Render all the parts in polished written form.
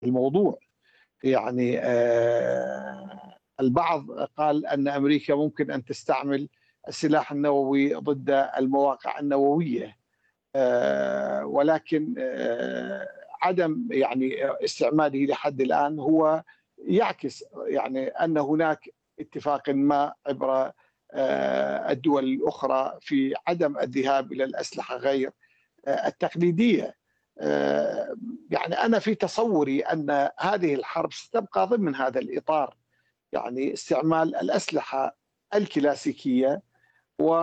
الموضوع. يعني البعض قال أن أمريكا ممكن أن تستعمل السلاح النووي ضد المواقع النووية، ولكن عدم يعني استعماله لحد الآن هو يعكس يعني أن هناك اتفاق ما عبر الدول الأخرى في عدم الذهاب إلى الأسلحة غير التقليدية. يعني أنا في تصوري أن هذه الحرب ستبقى ضمن هذا الإطار، يعني استعمال الأسلحة الكلاسيكية. و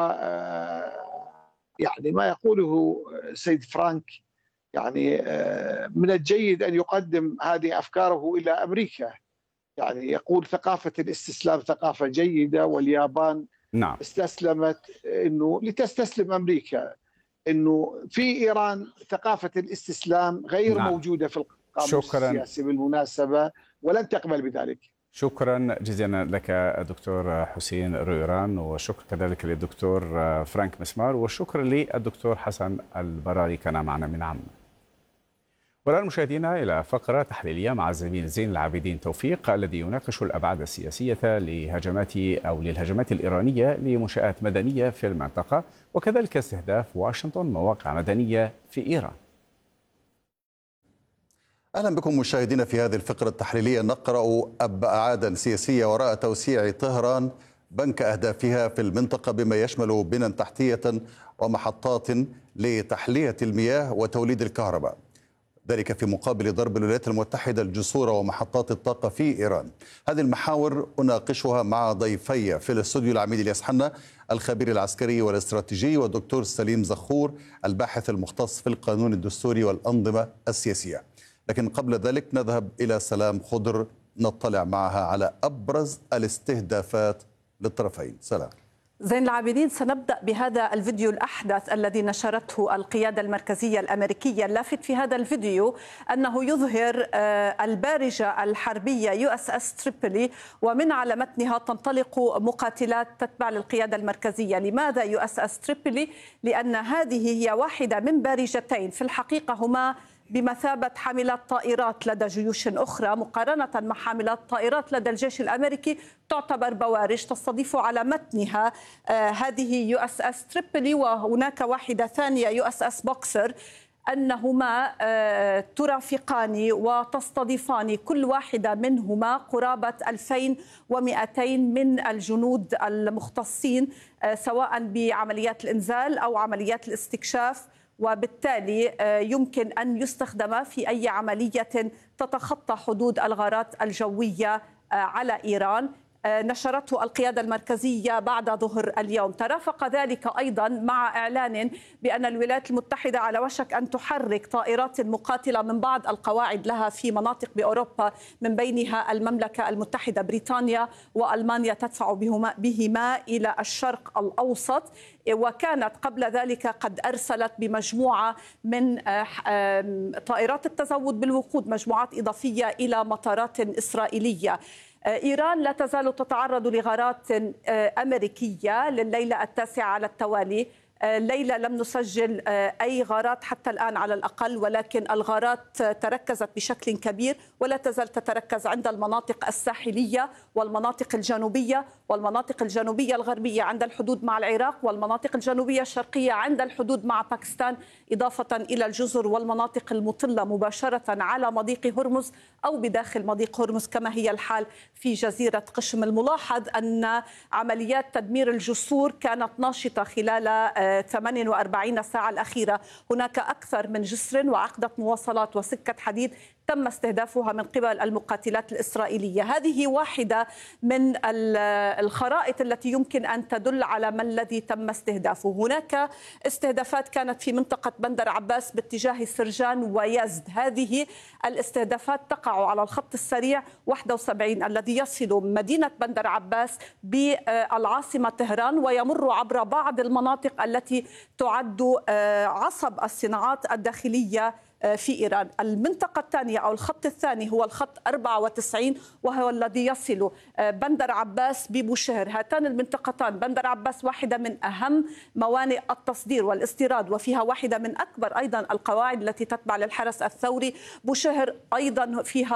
يعني ما يقوله سيد فرانك، يعني من الجيد أن يقدم هذه أفكاره إلى أمريكا. يعني يقول ثقافة الاستسلام ثقافة جيدة، واليابان نعم. استسلمت إنه لتستسلم أمريكا. إنه في إيران ثقافة الاستسلام غير نعم. موجودة في القاموس شكرا. السياسي بالمناسبة، ولن تقبل بذلك. شكرا جزيلا لك الدكتور حسين رويران، وشكرا كذلك للدكتور فرانك مسمار، وشكرا للدكتور حسن البراري كان معنا من عمان. والآن مشاهدينا إلى فقرة تحليلية مع الزميل زين العابدين توفيق الذي يناقش الأبعاد السياسية للهجمات الإيرانية لمنشآت مدنية في المنطقة، وكذلك استهداف واشنطن مواقع مدنية في إيران. أهلا بكم مشاهدينا في هذه الفقرة التحليلية. نقرأ أبعادا سياسية وراء توسيع طهران بنك أهدافها في المنطقة، بما يشمل بنى تحتية ومحطات لتحلية المياه وتوليد الكهرباء، ذلك في مقابل ضرب الولايات المتحدة الجسور ومحطات الطاقة في إيران. هذه المحاور أناقشها مع ضيفي في الاستوديو: العميد الياس حنا الخبير العسكري والاستراتيجي، والدكتور سليم زخور الباحث المختص في القانون الدستوري والأنظمة السياسية. لكن قبل ذلك نذهب إلى سلام خضر نطلع معها على أبرز الاستهدافات للطرفين. سلام. زين العابدين، سنبدأ بهذا الفيديو الأحدث الذي نشرته القيادة المركزية الأمريكية. اللافت في هذا الفيديو أنه يظهر البارجة الحربية USS تريبولي، ومن على متنها تنطلق مقاتلات تتبع للقيادة المركزية. لماذا USS تريبولي؟ لأن هذه هي واحدة من بارجتين في الحقيقة هما بمثابة حاملات طائرات لدى جيوش أخرى، مقارنة مع حاملات طائرات لدى الجيش الأمريكي تعتبر بوارج تستضيف على متنها هذه USS تريبولي، وهناك واحدة ثانية USS بوكسر، أنهما ترافقان وتستضيفان كل واحدة منهما قرابة 2200 من الجنود المختصين سواء بعمليات الإنزال أو عمليات الاستكشاف، وبالتالي يمكن أن يستخدم في أي عملية تتخطى حدود الغارات الجوية على إيران. نشرته القيادة المركزية بعد ظهر اليوم. ترافق ذلك أيضا مع إعلان بأن الولايات المتحدة على وشك أن تحرك طائرات مقاتلة من بعض القواعد لها في مناطق بأوروبا، من بينها المملكة المتحدة بريطانيا وألمانيا تدفع بهما إلى الشرق الأوسط. وكانت قبل ذلك قد أرسلت بمجموعة من طائرات التزود بالوقود مجموعات إضافية إلى مطارات إسرائيلية. إيران لا تزال تتعرض لغارات أمريكية لليلة التاسعة على التوالي. ليلة لم نسجل أي غارات حتى الآن على الأقل، ولكن الغارات تركزت بشكل كبير ولا تزال تتركز عند المناطق الساحلية والمناطق الجنوبية والمناطق الجنوبية الغربية عند الحدود مع العراق، والمناطق الجنوبية الشرقية عند الحدود مع باكستان، إضافة إلى الجزر والمناطق المطلة مباشرة على مضيق هرمز أو بداخل مضيق هرمز كما هي الحال في جزيرة قشم. الملاحظ أن عمليات تدمير الجسور كانت ناشطة خلال 48 ساعة الأخيرة. هناك أكثر من جسر وعقدة مواصلات وسكة حديد تم استهدافها من قبل المقاتلات الإسرائيلية. هذه واحدة من الخرائط التي يمكن أن تدل على ما الذي تم استهدافه. هناك استهدافات كانت في منطقة بندر عباس باتجاه سرجان ويزد. هذه الاستهدافات تقع على الخط السريع 71 الذي يصل مدينة بندر عباس بالعاصمة طهران ويمر عبر بعض المناطق التي تعد عصب الصناعات الداخلية في إيران. المنطقة الثانية أو الخط الثاني هو الخط 94 وهو الذي يصل بندر عباس ببوشهر. هاتان المنطقتان بندر عباس واحدة من أهم موانئ التصدير والاستيراد وفيها واحدة من أكبر أيضا القواعد التي تتبع للحرس الثوري. بوشهر أيضا فيها